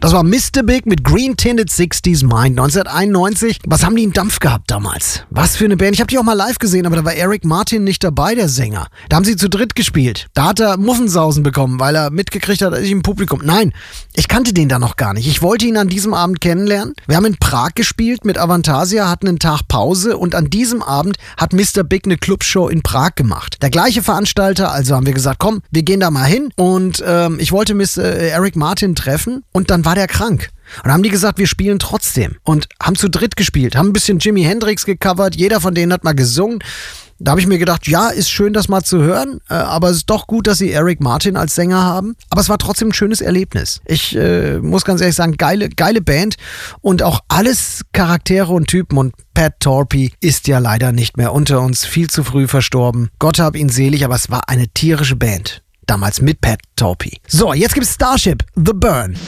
Das war Mr. Big mit Green Tinted 60s Mind 1991. Was haben die in Dampf gehabt damals? Was für eine Band. Ich habe die auch mal live gesehen, aber da war Eric Martin nicht dabei, der Sänger. Da haben sie zu dritt gespielt. Da hat er Muffensausen bekommen, weil er mitgekriegt hat, dass ich im Publikum... Nein, ich kannte den da noch gar nicht. Ich wollte ihn an diesem Abend kennenlernen. Wir haben in Prag gespielt mit Avantasia, hatten einen Tag Pause und an diesem Abend hat Mr. Big eine Clubshow in Prag gemacht. Der gleiche Veranstalter, also haben wir gesagt, komm, wir gehen da mal hin und ich wollte Eric Martin treffen und dann war der krank. Und dann haben die gesagt, wir spielen trotzdem und haben zu dritt gespielt, haben ein bisschen Jimi Hendrix gecovert, jeder von denen hat mal gesungen. Da habe ich mir gedacht, ja, ist schön, das mal zu hören, aber es ist doch gut, dass sie Eric Martin als Sänger haben. Aber es war trotzdem ein schönes Erlebnis. Ich muss ganz ehrlich sagen, geile Band und auch alles Charaktere und Typen. Und Pat Torpey ist ja leider nicht mehr unter uns, viel zu früh verstorben. Gott hab ihn selig, aber es war eine tierische Band. Damals mit Pat Torpey. So, jetzt gibt's Starship, The Burn.